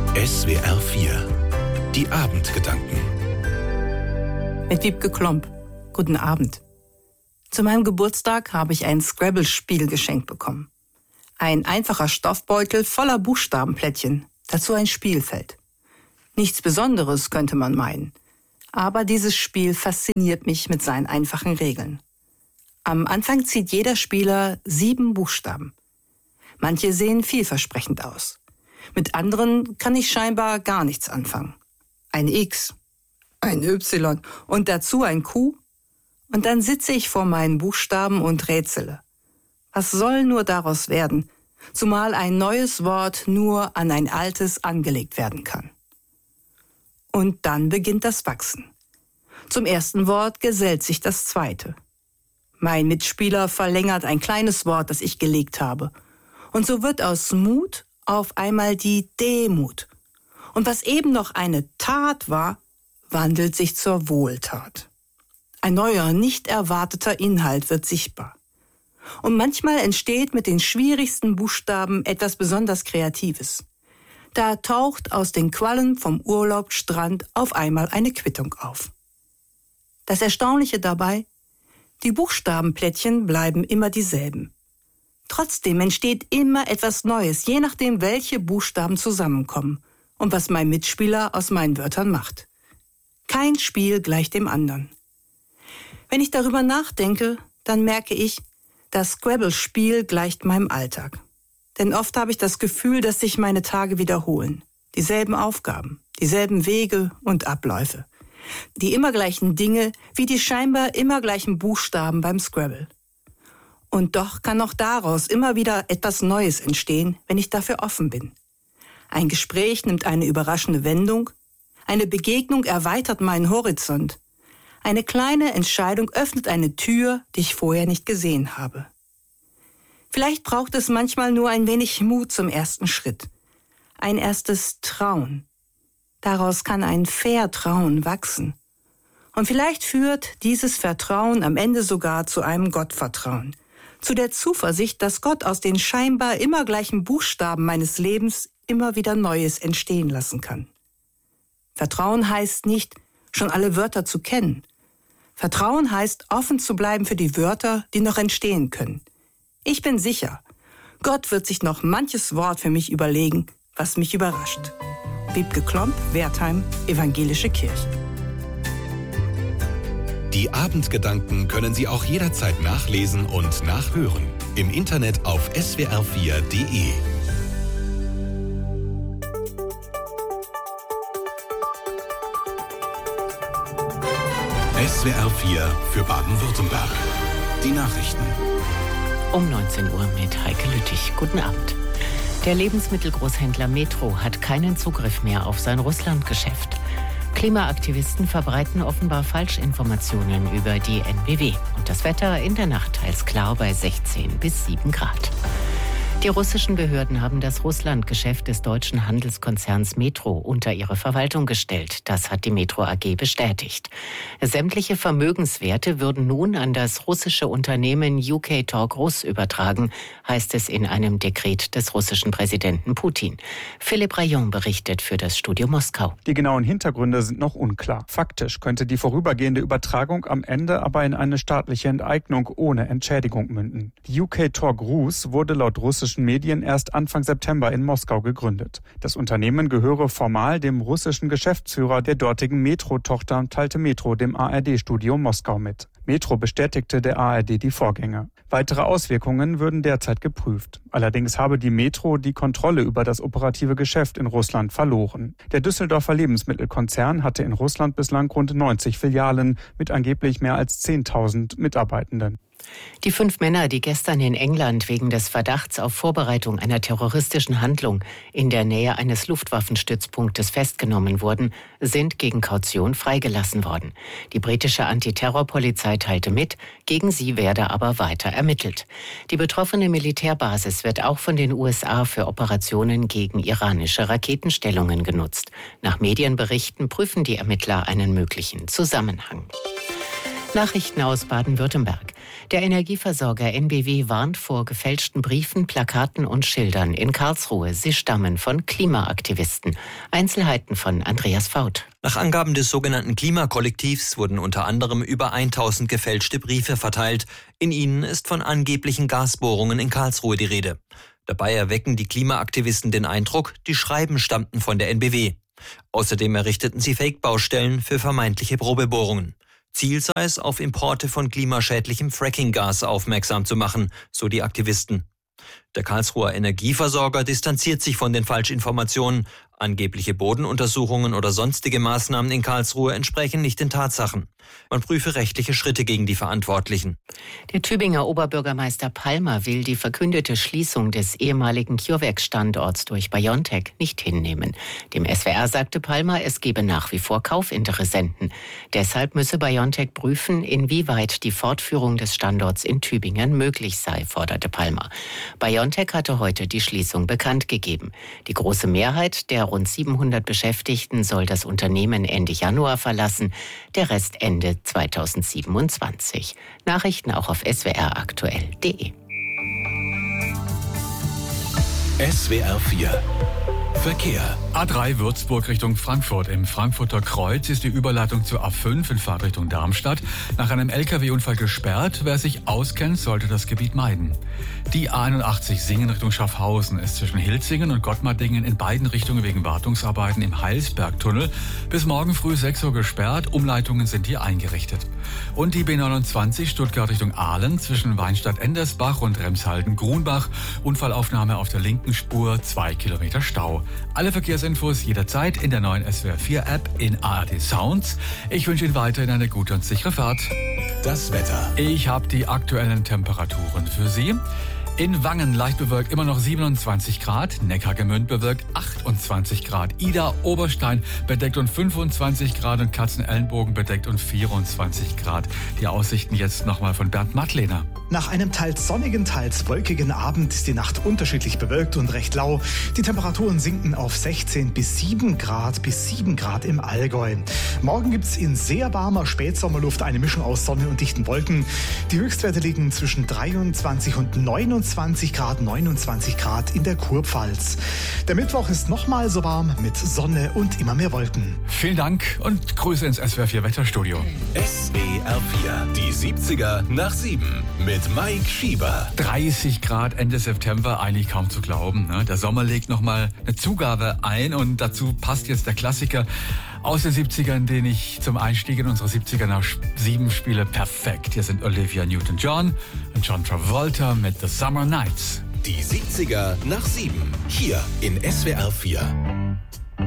SWR 4. Die Abendgedanken. Mit Wiebke Klomp. Guten Abend. Zu meinem Geburtstag habe ich ein Scrabble-Spiel geschenkt bekommen. Ein einfacher Stoffbeutel voller Buchstabenplättchen, dazu ein Spielfeld. Nichts Besonderes, könnte man meinen. Aber dieses Spiel fasziniert mich mit seinen einfachen Regeln. Am Anfang zieht jeder Spieler 7 Buchstaben. Manche sehen vielversprechend aus. Mit anderen kann ich scheinbar gar nichts anfangen. Ein X, ein Y und dazu ein Q. Und dann sitze ich vor meinen Buchstaben und rätsele. Was soll nur daraus werden, zumal ein neues Wort nur an ein altes angelegt werden kann? Und dann beginnt das Wachsen. Zum ersten Wort gesellt sich das zweite. Mein Mitspieler verlängert ein kleines Wort, das ich gelegt habe. Und so wird aus Mut auf einmal die Demut. Und was eben noch eine Tat war, wandelt sich zur Wohltat. Ein neuer, nicht erwarteter Inhalt wird sichtbar. Und manchmal entsteht mit den schwierigsten Buchstaben etwas besonders Kreatives. Da taucht aus den Quallen vom Urlaubsstrand auf einmal eine Quittung auf. Das Erstaunliche dabei: die Buchstabenplättchen bleiben immer dieselben. Trotzdem entsteht immer etwas Neues, je nachdem, welche Buchstaben zusammenkommen und was mein Mitspieler aus meinen Wörtern macht. Kein Spiel gleicht dem anderen. Wenn ich darüber nachdenke, dann merke ich, das Scrabble-Spiel gleicht meinem Alltag. Denn oft habe ich das Gefühl, dass sich meine Tage wiederholen. Dieselben Aufgaben, dieselben Wege und Abläufe. Die immer gleichen Dinge wie die scheinbar immer gleichen Buchstaben beim Scrabble. Und doch kann auch daraus immer wieder etwas Neues entstehen, wenn ich dafür offen bin. Ein Gespräch nimmt eine überraschende Wendung, eine Begegnung erweitert meinen Horizont. Eine kleine Entscheidung öffnet eine Tür, die ich vorher nicht gesehen habe. Vielleicht braucht es manchmal nur ein wenig Mut zum ersten Schritt. Ein erstes Trauen. Daraus kann ein Vertrauen wachsen. Und vielleicht führt dieses Vertrauen am Ende sogar zu einem Gottvertrauen. Zu der Zuversicht, dass Gott aus den scheinbar immer gleichen Buchstaben meines Lebens immer wieder Neues entstehen lassen kann. Vertrauen heißt nicht, schon alle Wörter zu kennen. Vertrauen heißt, offen zu bleiben für die Wörter, die noch entstehen können. Ich bin sicher, Gott wird sich noch manches Wort für mich überlegen, was mich überrascht. Wiebke Klomp, Wertheim, Evangelische Kirche. Die Abendgedanken können Sie auch jederzeit nachlesen und nachhören. Im Internet auf swr4.de. SWR 4 für Baden-Württemberg. Die Nachrichten. Um 19 Uhr mit Heike Lüttich. Guten Abend. Der Lebensmittelgroßhändler Metro hat keinen Zugriff mehr auf sein Russlandgeschäft. Klimaaktivisten verbreiten offenbar Falschinformationen über die NBW. Und das Wetter in der Nacht teils klar bei 16 bis 7 Grad. Die russischen Behörden haben das Russlandgeschäft des deutschen Handelskonzerns Metro unter ihre Verwaltung gestellt. Das hat die Metro AG bestätigt. Sämtliche Vermögenswerte würden nun an das russische Unternehmen UK Talk Russ übertragen, heißt es in einem Dekret des russischen Präsidenten Putin. Philipp Rayon berichtet für das Studio Moskau. Die genauen Hintergründe sind noch unklar. Faktisch könnte die vorübergehende Übertragung am Ende aber in eine staatliche Enteignung ohne Entschädigung münden. Die UK Talk Russ wurde laut russischen Medien erst Anfang September in Moskau gegründet. Das Unternehmen gehöre formal dem russischen Geschäftsführer der dortigen Metro-Tochter, teilte Metro dem ARD-Studio Moskau mit. Metro bestätigte der ARD die Vorgänge. Weitere Auswirkungen würden derzeit geprüft. Allerdings habe die Metro die Kontrolle über das operative Geschäft in Russland verloren. Der Düsseldorfer Lebensmittelkonzern hatte in Russland bislang rund 90 Filialen mit angeblich mehr als 10.000 Mitarbeitenden. Die 5 Männer, die gestern in England wegen des Verdachts auf Vorbereitung einer terroristischen Handlung in der Nähe eines Luftwaffenstützpunktes festgenommen wurden, sind gegen Kaution freigelassen worden. Die britische Antiterrorpolizei teilte mit, gegen sie werde aber weiter ermittelt. Die betroffene Militärbasis wird auch von den USA für Operationen gegen iranische Raketenstellungen genutzt. Nach Medienberichten prüfen die Ermittler einen möglichen Zusammenhang. Nachrichten aus Baden-Württemberg. Der Energieversorger NBW warnt vor gefälschten Briefen, Plakaten und Schildern in Karlsruhe. Sie stammen von Klimaaktivisten. Einzelheiten von Andreas Faut. Nach Angaben des sogenannten Klimakollektivs wurden unter anderem über 1000 gefälschte Briefe verteilt. In ihnen ist von angeblichen Gasbohrungen in Karlsruhe die Rede. Dabei erwecken die Klimaaktivisten den Eindruck, die Schreiben stammten von der NBW. Außerdem errichteten sie Fake-Baustellen für vermeintliche Probebohrungen. Ziel sei es, auf Importe von klimaschädlichem Fracking-Gas aufmerksam zu machen, so die Aktivisten. Der Karlsruher Energieversorger distanziert sich von den Falschinformationen. Angebliche Bodenuntersuchungen oder sonstige Maßnahmen in Karlsruhe entsprechen nicht den Tatsachen. Man prüfe rechtliche Schritte gegen die Verantwortlichen. Der Tübinger Oberbürgermeister Palmer will die verkündete Schließung des ehemaligen CureVac-Standorts durch BioNTech nicht hinnehmen. Dem SWR sagte Palmer, es gebe nach wie vor Kaufinteressenten. Deshalb müsse BioNTech prüfen, inwieweit die Fortführung des Standorts in Tübingen möglich sei, forderte Palmer. BioNTech hatte heute die Schließung bekannt gegeben. Die große Mehrheit der rund 700 Beschäftigten soll das Unternehmen Ende Januar verlassen, der Rest Ende 2027. Nachrichten auch auf swraktuell.de. SWR 4 Verkehr. A3 Würzburg Richtung Frankfurt. Im Frankfurter Kreuz ist die Überleitung zur A5 in Fahrtrichtung Darmstadt nach einem LKW-Unfall gesperrt. Wer sich auskennt, sollte das Gebiet meiden. Die A81 Singen Richtung Schaffhausen ist zwischen Hilzingen und Gottmardingen in beiden Richtungen wegen Wartungsarbeiten im Heilsbergtunnel bis morgen früh 6 Uhr gesperrt. Umleitungen sind hier eingerichtet. Und die B29 Stuttgart Richtung Aalen zwischen Weinstadt-Endersbach und Remshalden-Grunbach. Unfallaufnahme auf der linken Spur, 2 Kilometer Stau. Alle Verkehrsinfos jederzeit in der neuen SWR 4 App in ARD Sounds. Ich wünsche Ihnen weiterhin eine gute und sichere Fahrt. Das Wetter. Ich habe die aktuellen Temperaturen für Sie. In Wangen leicht bewölkt immer noch 27 Grad, Neckargemünd bewölkt 28 Grad, Ida Oberstein bedeckt und 25 Grad und Katzenellenbogen bedeckt und 24 Grad. Die Aussichten jetzt nochmal von Bernd Mattlehner. Nach einem teils sonnigen, teils wolkigen Abend ist die Nacht unterschiedlich bewölkt und recht lau. Die Temperaturen sinken auf 16 bis 7 Grad im Allgäu. Morgen gibt's in sehr warmer Spätsommerluft eine Mischung aus Sonne und dichten Wolken. Die Höchstwerte liegen zwischen 23 und 29 Grad in der Kurpfalz. Der Mittwoch ist nochmal so warm mit Sonne und immer mehr Wolken. Vielen Dank und Grüße ins SWR 4 Wetterstudio. SWR 4, die 70er nach 7 mit Mike Schieber. 30 Grad Ende September, eigentlich kaum zu glauben. Ne? Der Sommer legt nochmal eine Zugabe ein und dazu passt jetzt der Klassiker aus den 70ern, den ich zum Einstieg in unsere 70er nach 7 spiele. Perfekt. Hier sind Olivia Newton-John und John Travolta mit The Summer Nights. Die 70er nach 7, hier in SWR 4.